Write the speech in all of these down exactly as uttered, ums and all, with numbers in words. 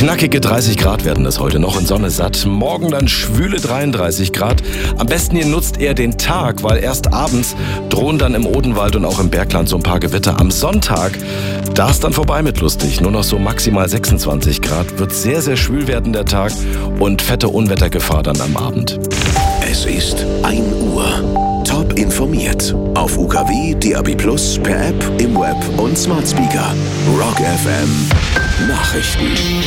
Knackige dreißig Grad werden es heute noch in Sonne satt. Morgen dann schwüle dreiunddreißig Grad. Am besten ihr nutzt eher den Tag, weil erst abends drohen dann im Odenwald und auch im Bergland so ein paar Gewitter. Am Sonntag, da ist dann vorbei mit lustig. Nur noch so maximal sechsundzwanzig Grad. Wird sehr, sehr schwül werden der Tag und fette Unwettergefahr dann am Abend. Es ist ein Uhr. Top informiert. Auf U K W, D A B Plus, per App, im Web und Smart Speaker. Rock F M. Nachrichten.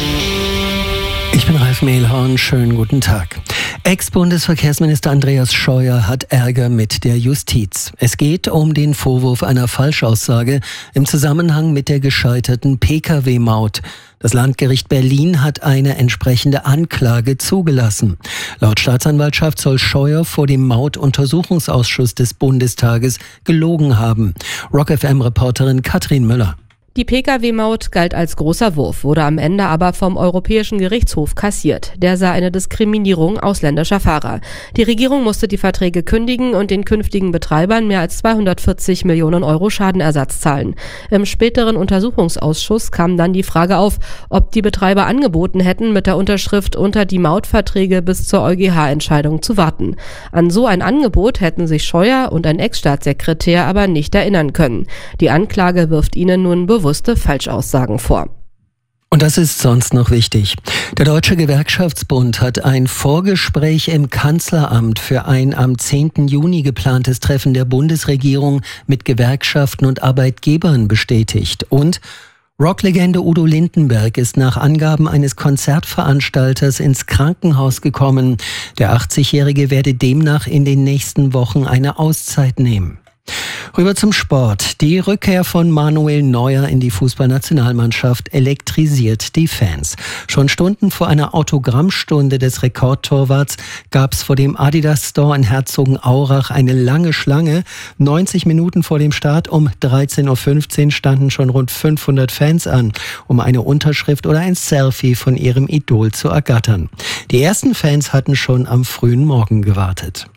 Ich bin Ralf Mehlhorn, schönen guten Tag. Ex-Bundesverkehrsminister Andreas Scheuer hat Ärger mit der Justiz. Es geht um den Vorwurf einer Falschaussage im Zusammenhang mit der gescheiterten P K W-Maut. Das Landgericht Berlin hat eine entsprechende Anklage zugelassen. Laut Staatsanwaltschaft soll Scheuer vor dem Mautuntersuchungsausschuss des Bundestages gelogen haben. Rock F M-Reporterin Katrin Müller. Die P K W-Maut galt als großer Wurf, wurde am Ende aber vom Europäischen Gerichtshof kassiert. Der sah eine Diskriminierung ausländischer Fahrer. Die Regierung musste die Verträge kündigen und den künftigen Betreibern mehr als zweihundertvierzig Millionen Euro Schadenersatz zahlen. Im späteren Untersuchungsausschuss kam dann die Frage auf, ob die Betreiber angeboten hätten, mit der Unterschrift unter die Mautverträge bis zur EuGH-Entscheidung zu warten. An so ein Angebot hätten sich Scheuer und ein Ex-Staatssekretär aber nicht erinnern können. Die Anklage wirft ihnen nun bewusst bewusste Falschaussagen vor. Und das ist sonst noch wichtig. Der Deutsche Gewerkschaftsbund hat ein Vorgespräch im Kanzleramt für ein am zehnten Juni geplantes Treffen der Bundesregierung mit Gewerkschaften und Arbeitgebern bestätigt. Und Rocklegende Udo Lindenberg ist nach Angaben eines Konzertveranstalters ins Krankenhaus gekommen. Der achtzigjährige werde demnach in den nächsten Wochen eine Auszeit nehmen. Rüber zum Sport. Die Rückkehr von Manuel Neuer in die Fußballnationalmannschaft elektrisiert die Fans. Schon Stunden vor einer Autogrammstunde des Rekordtorwarts gab es vor dem Adidas Store in Herzogenaurach eine lange Schlange. neunzig Minuten vor dem Start um dreizehn Uhr fünfzehn standen schon rund fünfhundert Fans an, um eine Unterschrift oder ein Selfie von ihrem Idol zu ergattern. Die ersten Fans hatten schon am frühen Morgen gewartet.